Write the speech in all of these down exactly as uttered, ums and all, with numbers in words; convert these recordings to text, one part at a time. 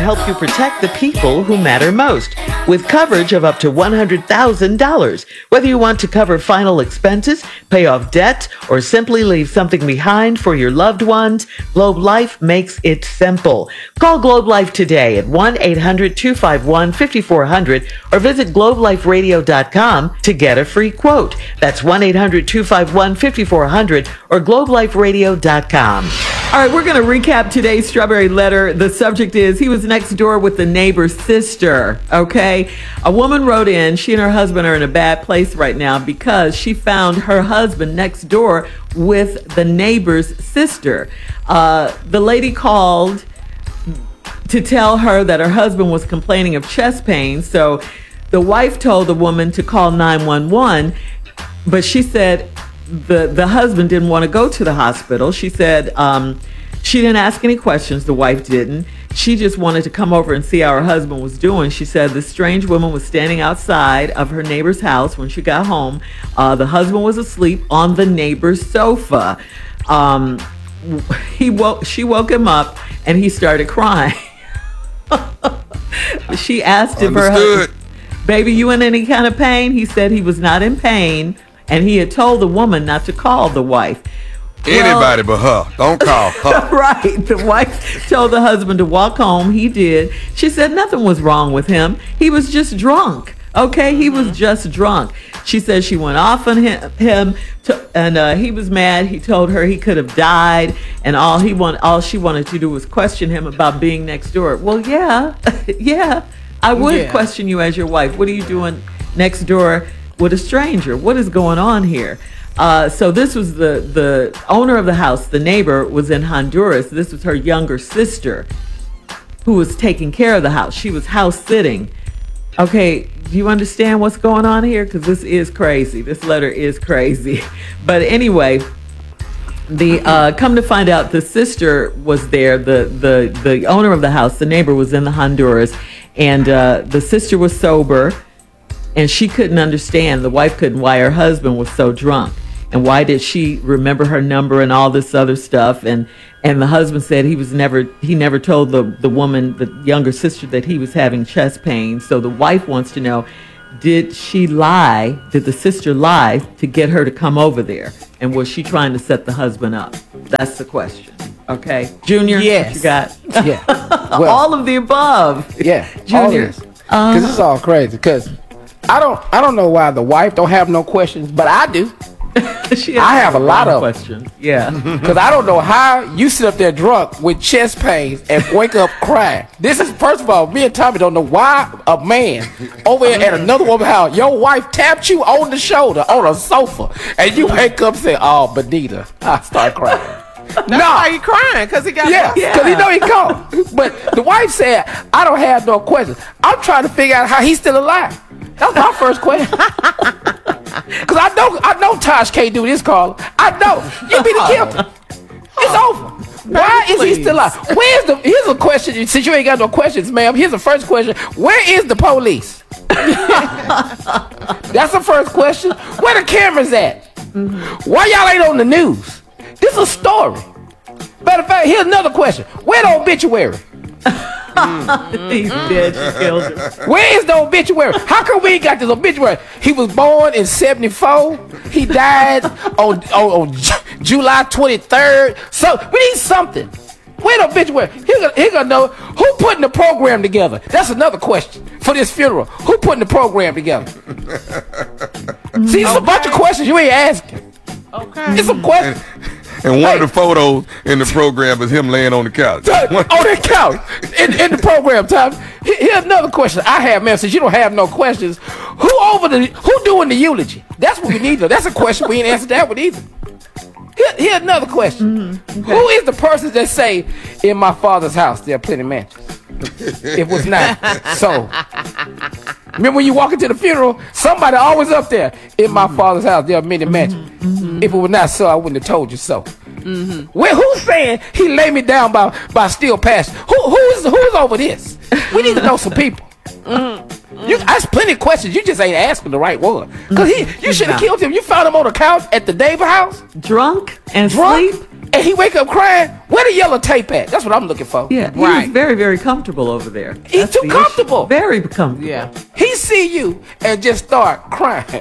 help you protect the people who matter most with coverage of up to one hundred thousand dollars. Whether you want to cover final expenses, pay off debt, or simply leave something behind for your loved ones, Globe Life makes it simple. Call Globe Life today at one eight hundred two five one five four zero zero or visit globe life radio dot com to get a free quote. That's one eight hundred two five one five four zero zero or globe life radio dot com. All right, we're going to recap today's Strawberry Letter. The subject is, he was next door with the neighbor's sister, okay? A woman wrote in, she and her husband are in a bad place right now because she found her husband next door with the neighbor's sister. Uh, the lady called to tell her that her husband was complaining of chest pain, so the wife told the woman to call nine one one, but she said the the husband didn't want to go to the hospital. She said um, she didn't ask any questions, the wife didn't. She just wanted to come over and see how her husband was doing. She said the strange woman was standing outside of her neighbor's house when she got home. Uh, the husband was asleep on the neighbor's sofa. Um, he woke. She woke him up, and he started crying. She asked if her husband, baby, you in any kind of pain? He said he was not in pain, and he had told the woman not to call the wife. Anybody well, but her. Don't call her. Right. The wife told the husband to walk home. He did. She said nothing was wrong with him. He was just drunk. Okay, he was just drunk. She said she went off on him, him to, and uh, he was mad. He told her he could have died, and all he want, all she wanted to do was question him about being next door. Well, yeah, yeah, I would yeah. question you as your wife. What are you doing next door with a stranger? What is going on here? Uh, so this was the the owner of the house. The neighbor was in Honduras. This was her younger sister who was taking care of the house. She was house sitting. Okay, do you understand what's going on here? Because this is crazy. This letter is crazy. But anyway, the uh, come to find out, the sister was there. The the the owner of the house, the neighbor, was in the Honduras, and uh, the sister was sober, and she couldn't understand. The wife couldn't why her husband was so drunk, and why did she remember her number and all this other stuff. And and the husband said he was never he never told the the woman, the younger sister, that he was having chest pain. So the wife wants to know, did she lie? Did the sister lie to get her to come over there? And was she trying to set the husband up? That's the question. Okay, Junior. Yes. What you got? Yeah. Well, all of the above. Yeah. Junior. Because uh, this is all crazy. Because I don't I don't know why the wife don't have no questions, but I do. She I have a lot of questions. Yeah. Because I don't know how you sit up there drunk with chest pains and wake up crying. This is, first of all, me and Tommy don't know why a man over here at another woman's house, your wife tapped you on the shoulder on a sofa, and you wake up and say, oh, Benita, I start crying. That's no. why he crying, because he got yeah, because yeah. he know he called. But the wife said, I don't have no questions. I'm trying to figure out how he's still alive. That was my first question. Because I know I know Tosh can't do this, Carla. I know. You be the guilty. It's over. Why is he still alive? Where's the, here's a question. Since you ain't got no questions, ma'am, here's the first question. Where is the police? That's the first question. Where the cameras at? Mm-hmm. Why y'all ain't on the news? This is a story. Matter of fact, here's another question. Where the obituary? Mm-hmm. He's dead. She killed him. Where is the obituary? How come we ain't got this obituary? He was born in seventy-four. He died on, on, on July twenty-third. So we need something. Where the obituary? He gonna, he gonna know who putting the program together. That's another question for this funeral. Who putting the program together? See, it's okay. A bunch of questions you ain't asking. Okay. It's a question. And one hey. of the photos in the program is him laying on the couch. On that couch. In, in the program, Tom. Here's another question I have, man. Since you don't have no questions, who over the who doing the eulogy? That's what we need to. That's a question we ain't answered that one either. Here, here's another question. Mm-hmm. Okay. Who is the person that say, in my father's house there are plenty of mansions? It was not so. Remember when you walk into the funeral, somebody always up there. In my mm-hmm. father's house there are many mansions. Mm-hmm. If it was not so, I wouldn't have told you so. Mm-hmm. Well, who's saying he laid me down by by steel pasture? Who who's who's over this? We need to know some people. Mm-hmm. You ask plenty of questions. You just ain't asking the right one. Cause he, you should have killed him. You found him on the couch at the Davis house, drunk and drunk sleep. and and he wake up crying, where the yellow tape at? That's what I'm looking for. Yeah, he Right. was very, very comfortable over there. He's That's too the issue. comfortable. Very comfortable. Yeah. He see you and just start crying.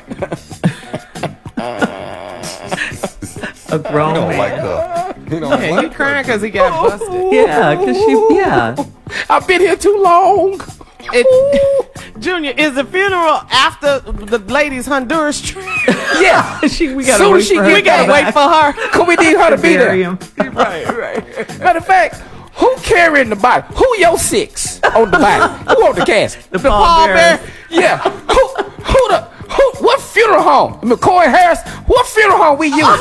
A grown He don't man. like her. He don't Yeah, he like crying her. because he got busted. Yeah, because she, yeah. I've been here too long. It, Junior, is the funeral after the lady's Honduras trip? Yeah. she, we gotta Soon wait as she for get- her We to gotta come wait back for her. Cause we need her to to be bury there. him. Right, right. Matter of fact, who carrying the body? Who your six on the body? Who on the casket? The Paul pallbearers. Bear. Yeah. Who who the who what funeral home? McCoy Harris, what funeral home we use?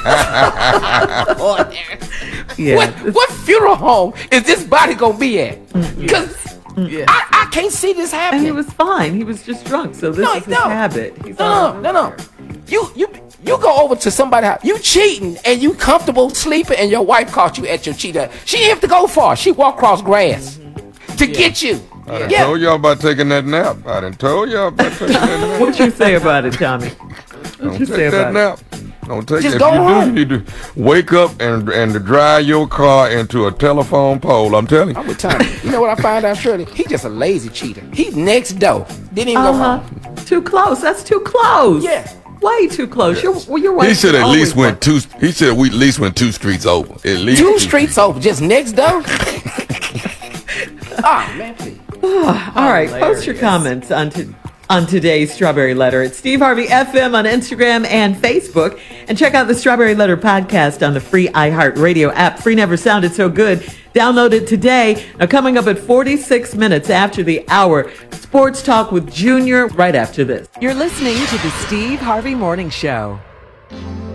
Yeah. What what funeral home is this body gonna be at? Cause Yeah. I, I can't see this And happening. he was fine. He was just drunk. So this No, is his no. habit. He's No, always no, no, no. You you you go over to somebody's house. You cheating and you comfortable sleeping, and your wife caught you at your cheater. She didn't have to go far. She walked across grass to get you. I done Yeah. told y'all about taking that nap. I done told y'all about taking that nap. What you say about it, Tommy? What Don't you take say that about it? nap. Don't take Just it. If go you home. do, you need to wake up and and to drive your car into a telephone pole. I'm telling you. I'm with Tommy. You know what I found out, Shirley? He just a lazy cheater. He next door. Didn't even go Uh-huh. home. Too close. That's too close. Yeah. Way too close. Your, well, your wife He should at always least went two. He should we at least went two streets over. At least Two streets over, just next door. Ah, man, please. All right, post your comments on to, on today's Strawberry Letter at Steve Harvey F M on Instagram and Facebook, and check out the Strawberry Letter podcast on the free iHeartRadio app. Free never sounded so good. Download it today. Now, coming up at forty-six minutes after the hour, Sports Talk with Junior right after this. You're listening to the Steve Harvey Morning Show.